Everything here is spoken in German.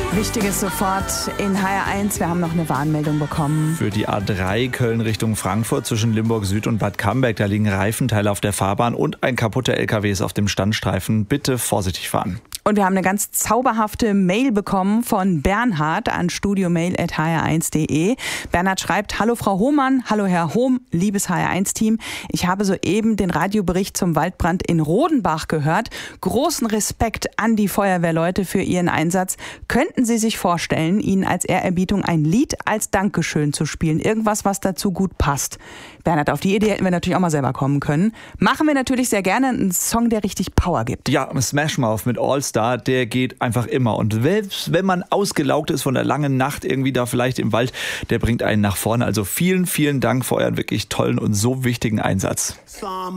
Wichtiges sofort in HR1. Wir haben noch eine Warnmeldung bekommen. Für die A3 Köln Richtung Frankfurt zwischen Limburg Süd und Bad Camberg. Da liegen Reifenteile auf der Fahrbahn und ein kaputter LKW ist auf dem Standstreifen. Bitte vorsichtig fahren. Und wir haben eine ganz zauberhafte Mail bekommen von Bernhard an studiomail@hr1.de. Bernhard schreibt: Hallo Frau Hohmann, hallo Herr Hohm, liebes HR1-Team. Ich habe soeben den Radiobericht zum Waldbrand in Rodenbach gehört. Großen Respekt an die Feuerwehrleute für ihren Einsatz. Könnten Sie sich vorstellen, Ihnen als Ehrerbietung ein Lied als Dankeschön zu spielen? Irgendwas, was dazu gut passt. Bernhard, auf die Idee hätten wir natürlich auch mal selber kommen können. Machen wir natürlich sehr gerne, einen Song, der richtig Power gibt. Ja, Smash Mouth mit All Star, der geht einfach immer. Und selbst wenn man ausgelaugt ist von der langen Nacht irgendwie da vielleicht im Wald, der bringt einen nach vorne. Also vielen, vielen Dank für euren wirklich tollen und so wichtigen Einsatz.